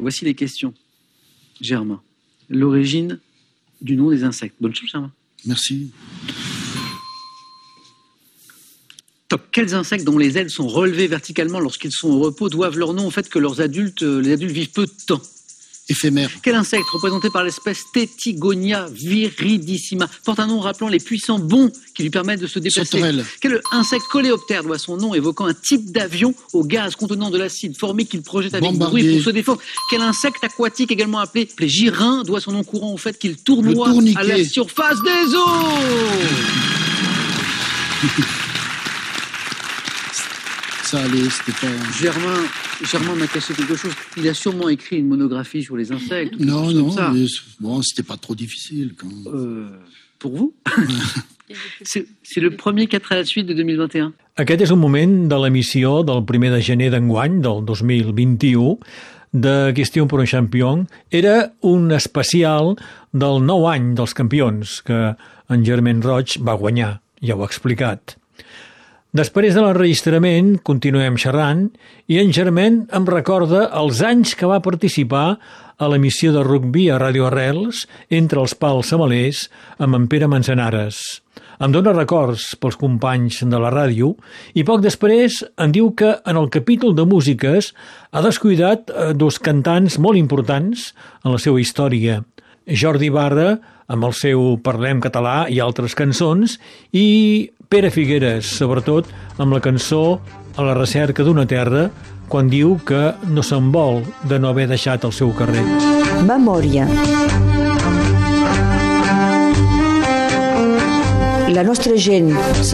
Voici les questions. Germain, l'origine du nom des insectes. Bonne chance, Germain. Merci. Top. Quels insectes dont les ailes sont relevées verticalement lorsqu'ils sont au repos doivent leur nom au fait que les adultes vivent peu de temps? Éphémère. Quel insecte, représenté par l'espèce Tetigonia viridissima, porte un nom rappelant les puissants bonds qui lui permettent de se déplacer? Sauterelle. Quel insecte coléoptère doit son nom évoquant un type d'avion au gaz contenant de l'acide formé qu'il projette avec Bombardier. bruit pour se défendre? Quel insecte aquatique, également appelé girin, doit son nom courant au fait qu'il tournoie à la surface des eaux? Ça allait, c'était pas... Germain m'a caché quelque chose. Il a sûrement écrit une monographie sur les insectes. Non, mais bon, c'était pas trop difficile. Quand... Pour vous? C'est le premier 4 à la suite de 2021. Aquest és un moment de l'emissió del 1er de gener d'enguany, del 2021, de Question pour un champion. Era un especial del 9 any dels campions que en Germain Roig va guanyar, ja ho ha explicat. Després de l'enregistrament, continuem xerrant i en Germain em recorda els anys que va participar a l'emissió de rugbi a Ràdio Arrels entre els pals samalers amb en Pere Manzanares. Em dóna records pels companys de la ràdio i poc després em diu que en el capítol de músiques ha descuidat dos cantants molt importants en la seva història. Jordi Barra, amb el seu Parlem català i altres cançons, i Pere Figueres, sobretot amb la cançó A la recerca d'una terra, quan diu que no se'n vol de no haver deixat el seu carrer. Memòria. La nostra gent